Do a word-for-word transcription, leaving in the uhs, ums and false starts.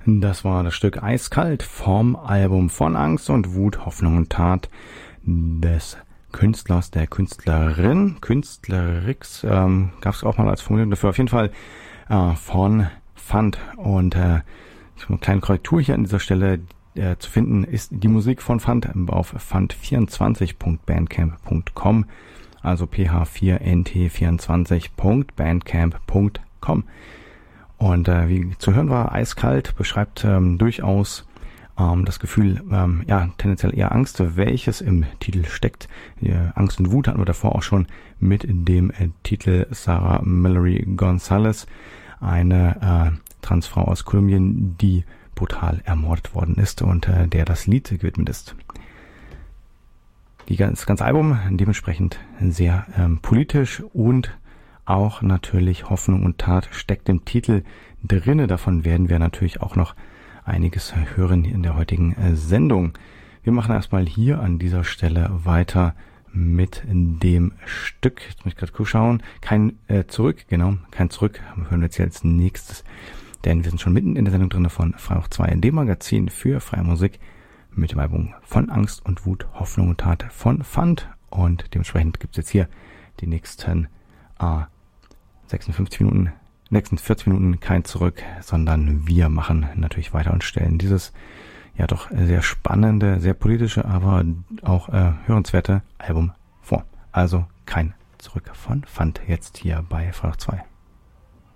Das war das Stück Eiskalt vom Album Von Angst und Wut, Hoffnung und Tat des Künstlers, der Künstlerin, Künstlerix, ähm, gab es auch mal als Formulierung dafür, auf jeden Fall äh, von Fant. Und äh, eine kleine Korrektur hier an dieser Stelle äh, zu finden ist die Musik von Fant auf fant vierundzwanzig punkt bandcamp punkt com, also p h vier n t vierundzwanzig punkt bandcamp punkt com. Und äh, wie zu hören war, Eiskalt beschreibt ähm, durchaus ähm, das Gefühl, ähm, ja, tendenziell eher Angst, welches im Titel steckt. Die, äh, Angst und Wut hatten wir davor auch schon mit dem äh, Titel Sarah Mallory Gonzalez, eine äh, Transfrau aus Kolumbien, die brutal ermordet worden ist und äh, der das Lied gewidmet ist. Die, das ganze Album dementsprechend sehr ähm, politisch und auch natürlich Hoffnung und Tat steckt im Titel drinne. Davon werden wir natürlich auch noch einiges hören in der heutigen Sendung. Wir machen erstmal hier an dieser Stelle weiter mit dem Stück. Jetzt muss ich gerade kurz schauen. Kein äh, Zurück, genau, kein Zurück. Hören wir jetzt hier als nächstes, denn wir sind schon mitten in der Sendung drin von Freiburg zwei, dem Magazin für freie Musik mit dem Album Von Angst und Wut, Hoffnung und Tat von Fant. Und dementsprechend gibt es jetzt hier die nächsten äh, sechsundfünfzig Minuten, nächsten vierzig Minuten kein Zurück, sondern wir machen natürlich weiter und stellen dieses ja doch sehr spannende, sehr politische, aber auch äh, hörenswerte Album vor. Also kein Zurück von Fant jetzt hier bei Freiburg zwei.